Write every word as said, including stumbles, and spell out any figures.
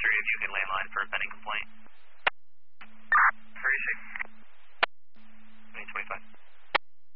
three if you can landline for a pending complaint.